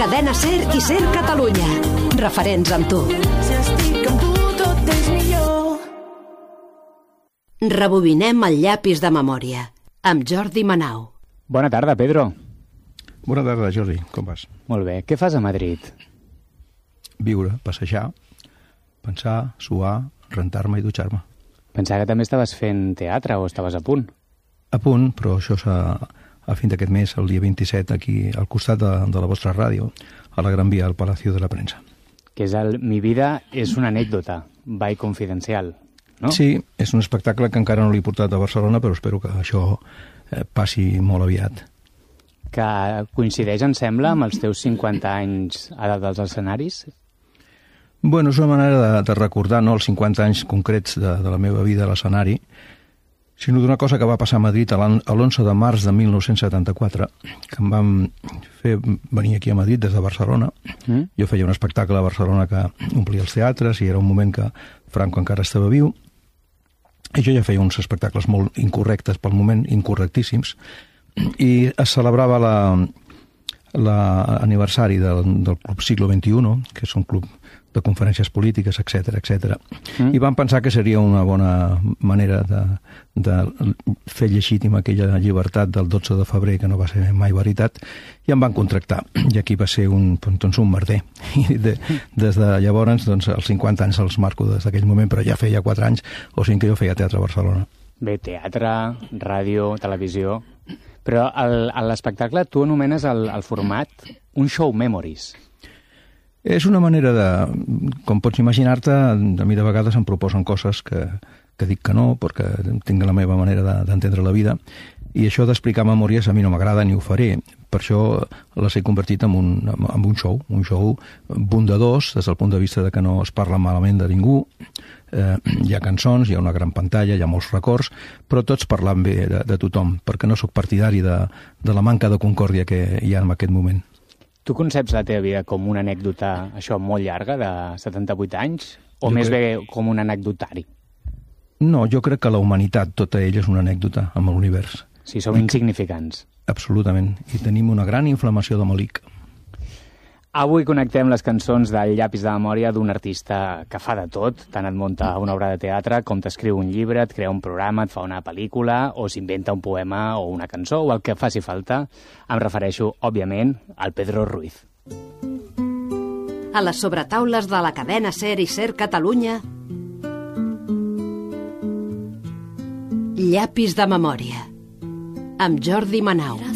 Cadena Ser i Ser Catalunya. Referents amb tu. Si estic amb tu tot és millor. Rebobinem el llapis de memòria amb Jordi Manau. Bona tarda, Pedro. Bona tarda, Jordi. Com vas? Molt bé. Què fas a Madrid? Viure, passejar, pensar, suar, rentar-me i dutxar-me. Pensava que també estaves fent teatre o estaves a punt. A punt, però això a fin d'aquest mes, el dia 27, aquí al costat de la vostra ràdio, a la Gran Via, al Palacio de la Prensa. Que és el Mi vida és una anècdota, by confidencial, no? Sí, és un espectacle que encara no l'he portat a Barcelona, però espero que això passi molt aviat. Que coincideix, em sembla, amb els teus 50 anys a dalt dels escenaris? Bueno, és una manera de recordar no els 50 anys concrets de la meva vida a l'escenari, sinó d'una cosa que va passar a Madrid l'11 de març de 1974, que em van fer venir aquí a Madrid des de Barcelona. Jo feia un espectacle a Barcelona que omplia els teatres i era un moment que Franco encara estava viu, i jo ja feia uns espectacles molt incorrectes pel moment, incorrectíssims, i es celebrava l'aniversari del Club Siglo XXI, que és un club de conferències polítiques, etc etc. I van pensar que seria una bona manera de fer llegítima aquella llibertat del 12 de febrer, que no va ser mai veritat, i em van contractar. I aquí va ser un merder. I des de llavors, els 50 anys els marco des d'aquell moment, però ja feia 4 anys, o sigui que jo feia teatre a Barcelona. Bé, teatre, ràdio, televisió... Però a l'espectacle tu anomenes el format un show memories. És una manera com pots imaginar-te, a mi de vegades em proposen coses que dic que no, perquè tinc la meva manera d'entendre la vida, i això d'explicar memòries a mi no m'agrada ni ho faré. Per això les he convertit en un show bondadós, des del punt de vista de que no es parla malament de ningú. Hi ha cançons, hi ha una gran pantalla, hi ha molts records, però tots parlant bé de tothom, perquè no sóc partidari de la manca de concòrdia que hi ha en aquest moment. Tu conceps la teva vida com una anècdota, això, molt llarga, de 78 anys, o més bé com un anecdotari? No, jo crec que la humanitat, tota ella, és una anècdota amb l'univers. Sí, som insignificants. Absolutament, i tenim una gran inflamació de malic. Avui connectem les cançons del llapis de memòria d'un artista que fa de tot, tant et munta una obra de teatre com t'escriu un llibre, et crea un programa, et fa una pel·lícula, o s'inventa un poema o una cançó, o el que faci falta. Em refereixo, òbviament, al Pedro Ruiz. A les sobretaules de la cadena Ser i Ser Catalunya, llapis de memòria amb Jordi Manau.